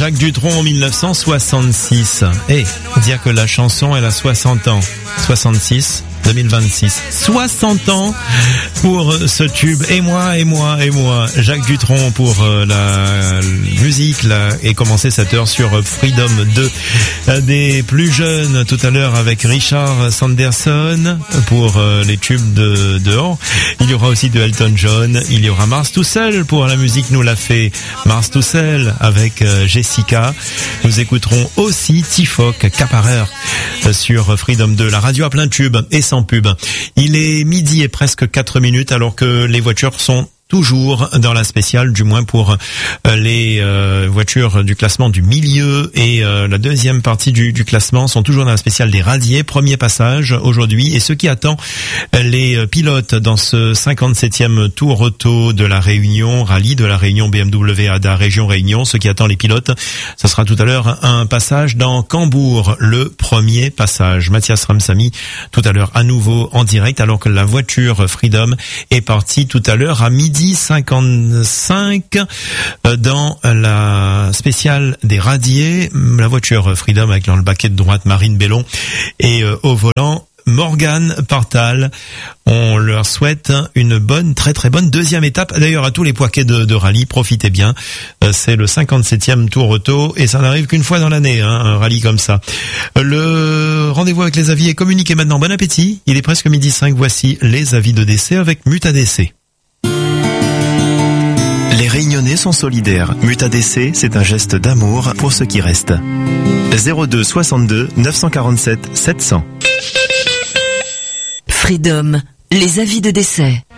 Jacques Dutronc en 1966. Et dire que la chanson elle a 60 ans. 66, 2026. 60 ans pour ce tube. Et moi. Jacques Dutronc pour la musique là, et commencer cette heure sur Freedom 2. Des plus jeunes tout à l'heure avec Richard Sanderson pour les tubes de dehors. Il y aura aussi de Elton John. Il y aura Mars tout seul pour la musique nous l'a fait. Mars tout seul avec Jessica. Nous écouterons aussi Tifoc Caparer sur Freedom 2. La radio a plein de tubes et sans pub. Il est midi et presque 4 minutes alors que les voitures sont toujours dans la spéciale, du moins pour les voitures du classement du milieu et la deuxième partie du classement sont toujours dans la spéciale des radiers. Premier passage aujourd'hui et ce qui attend les pilotes dans ce 57e tour auto de la Réunion, rallye de la Réunion BMW ADA Région Réunion. Ce qui attend les pilotes, ce sera tout à l'heure un passage dans Cambourg, le premier passage. Mathias Ramsamy tout à l'heure à nouveau en direct alors que la voiture Freedom est partie tout à l'heure à midi 55 dans la spéciale des radiers. La voiture Freedom avec dans le baquet de droite Marine Bellon et au volant Morgane Partal. On leur souhaite une bonne, très très bonne deuxième étape. D'ailleurs à tous les poiquets de rallye, profitez bien. C'est le 57e tour auto et ça n'arrive qu'une fois dans l'année, un rallye comme ça. Le rendez-vous avec les avis est communiqué maintenant. Bon appétit. Il est presque midi 5. Voici les avis de décès avec MutADC. Les Réunionnais sont solidaires. MutADC, c'est un geste d'amour pour ceux qui restent. 02 62 947 700. Freedom, les avis de décès.